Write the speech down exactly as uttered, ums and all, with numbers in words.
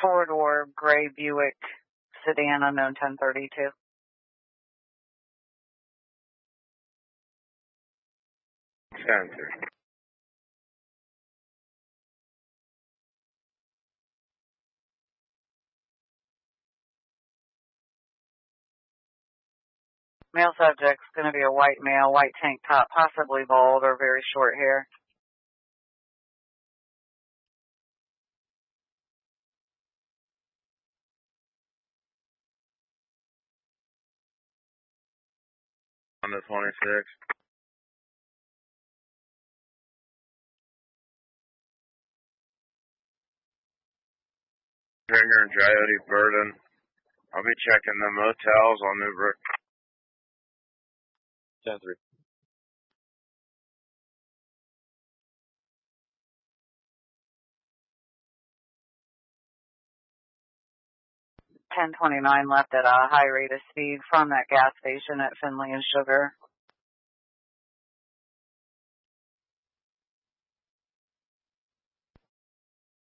four-door gray Buick sedan, unknown ten thirty-two. Center. Male subject's going to be a white male, white tank top, possibly bald or very short hair. On the twenty-six. Junior and Coyote Burden. I'll be checking the motels on Newbrook. ten three. ten twenty-nine left at a high rate of speed from that gas station at Finley and Sugar.